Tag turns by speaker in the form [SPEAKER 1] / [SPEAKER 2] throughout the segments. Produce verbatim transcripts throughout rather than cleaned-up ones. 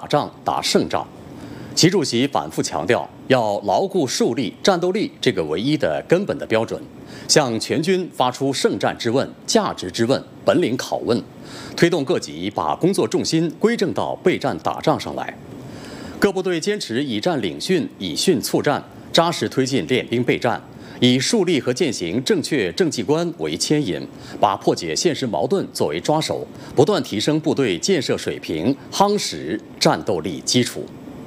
[SPEAKER 1] 仗、打胜仗。习主席反复强调，要牢固树立战斗力这个唯一的根本的标准，向全军发出胜战之问、价值之问、本领拷问，推动各级把工作重心归正到备战打仗上来。各部队坚持以战领训、以训促战，扎实推进练兵备战，以树立和践行正确政绩观为牵引，把破解现实矛盾作为抓手，不断提升部队建设水平，夯实战斗力基础。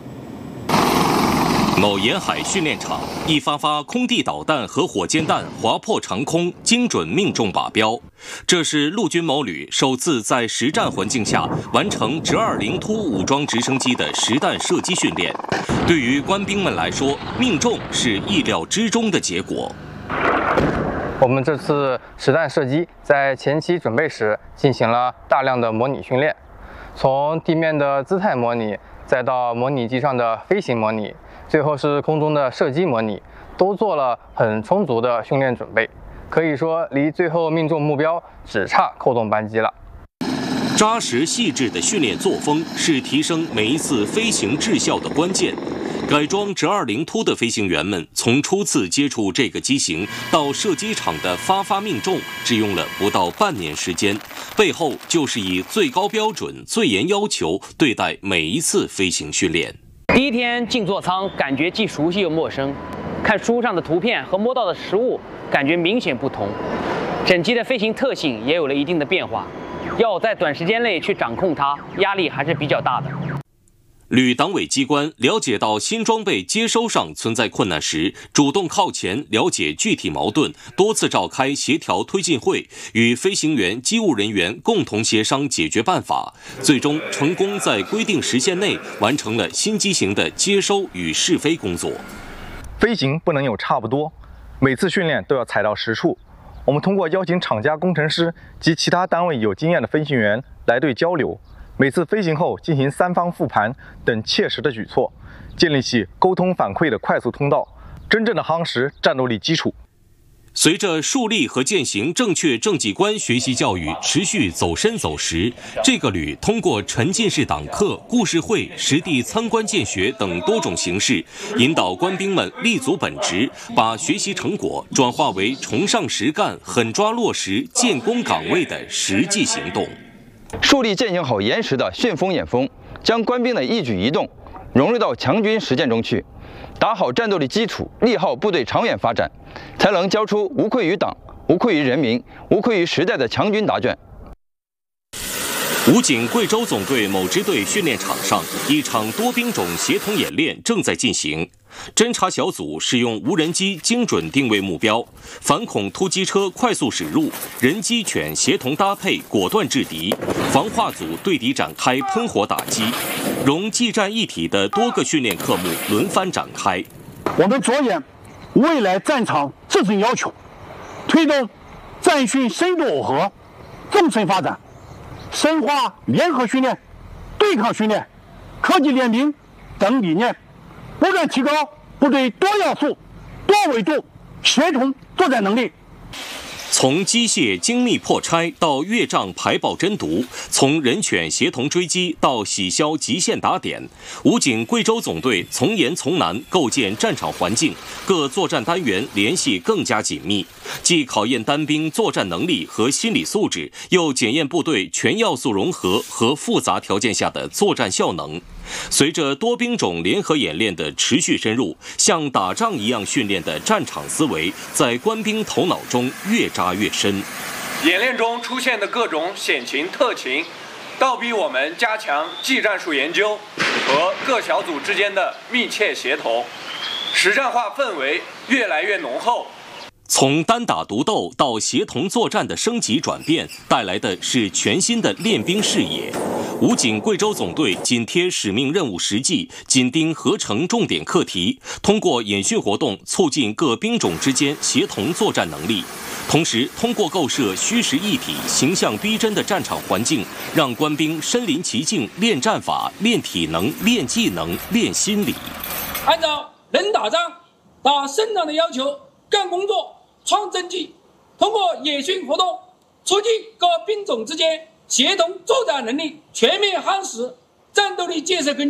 [SPEAKER 2] 某沿海训练场，一发发空地导弹和火箭弹划破长空，精准命中靶标。这是陆军某旅首次在实战环境下完成直二零突武装直升机的实弹射击训练。对于官兵们来说，命中是意料之中的结果。
[SPEAKER 3] 我们这次实弹射击在前期准备时进行了大量的模拟训练，从地面的姿态模拟，再到模拟机上的飞行模拟，最后是空中的射击模拟，都做了很充足的训练准备，可以说离最后命中目标只差扣动扳机了。
[SPEAKER 2] 扎实细致的训练作风是提升每一次飞行质效的关键。改装直二零突的飞行员们，从初次接触这个机型到射击场的发发命中，只用了不到半年时间，背后就是以最高标准、最严要求对待每一次飞行训练。
[SPEAKER 4] 第一天进座舱，感觉既熟悉又陌生，看书上的图片和摸到的实物，感觉明显不同。整机的飞行特性也有了一定的变化，要在短时间内去掌控它，压力还是比较大的。
[SPEAKER 2] 旅党委机关了解到新装备接收上存在困难时，主动靠前了解具体矛盾，多次召开协调推进会，与飞行员、机务人员共同协商解决办法，最终成功在规定时限内完成了新机型的接收与试飞工作。
[SPEAKER 5] 飞行不能有差不多，每次训练都要踩到实处。我们通过邀请厂家工程师及其他单位有经验的飞行员来对交流，每次飞行后进行三方复盘等切实的举措，建立起沟通反馈的快速通道，真正的夯实战斗力基础。
[SPEAKER 2] 随着树立和践行正确政绩观学习教育持续走深走实，这个旅通过沉浸式党课、故事会、实地参观见学等多种形式，引导官兵们立足本职，把学习成果转化为崇尚实干、狠抓落实、建功岗位的实际行动。
[SPEAKER 6] 树立践行好严实的训风演风，将官兵的一举一动融入到强军实践中去，打好战斗力基础，利好部队长远发展，才能交出无愧于党、无愧于人民、无愧于时代的强军答卷。
[SPEAKER 2] 武警贵州总队某支队训练场上，一场多兵种协同演练正在进行。侦察小组使用无人机精准定位目标，反恐突击车快速驶入，人机犬协同搭配，果断制敌。防化组对敌展开喷火打击，融技战一体的多个训练科目轮番展开。
[SPEAKER 7] 我们着眼未来战场自身要求，推动战训深度耦合、纵深发展，深化联合训练、对抗训练、科技练兵等理念，不断提高部队多要素、多维度协同作战能力。
[SPEAKER 2] 从机械精密破拆到越障排爆侦毒，从人犬协同追击到洗消极限打点，武警贵州总队从严从难构建战场环境，各作战单元联系更加紧密，既考验单兵作战能力和心理素质，又检验部队全要素融合和复杂条件下的作战效能。随着多兵种联合演练的持续深入，像打仗一样训练的战场思维在官兵头脑中越扎越深。
[SPEAKER 8] 演练中出现的各种险情特情，倒逼我们加强技战术研究和各小组之间的密切协同，实战化氛围越来越浓厚。
[SPEAKER 2] 从单打独斗到协同作战的升级转变，带来的是全新的练兵视野。武警贵州总队紧贴使命任务实际，紧盯合成重点课题，通过演训活动促进各兵种之间协同作战能力，同时通过构设虚实一体、形象逼真的战场环境，让官兵身临其境练战法、练体能、练技能、练心理。
[SPEAKER 9] 按照能打仗、打胜仗的要求干工作、创政绩，通过演训活动促进各兵种之间协同作战能力全面夯实战斗力建设根基。